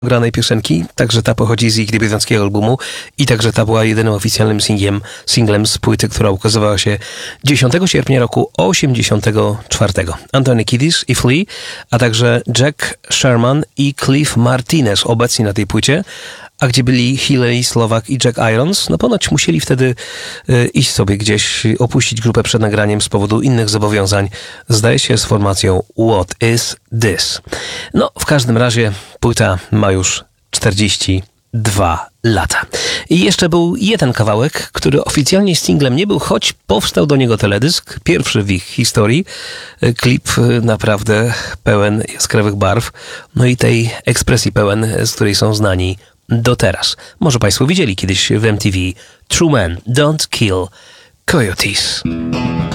granej piosenki, także ta pochodzi z ich debiutanckiego albumu i także ta była jedynym oficjalnym singlem z płyty, która ukazywała się 10 sierpnia roku 84. Anthony Kiedis i Flea, a także Jack Sherman i Cliff Martinez obecni na tej płycie. A gdzie byli Hillary Slovak i Jack Irons? No ponoć musieli wtedy iść sobie gdzieś, opuścić grupę przed nagraniem z powodu innych zobowiązań. Zdaje się z formacją What Is This? No, w każdym razie płyta ma już 42 lata. I jeszcze był jeden kawałek, który oficjalnie singlem nie był, choć powstał do niego teledysk, pierwszy w ich historii. Klip naprawdę pełen jaskrawych barw, no i tej ekspresji pełen, z której są znani do teraz. Może Państwo widzieli kiedyś w MTV True Men Don't Kill Coyotes.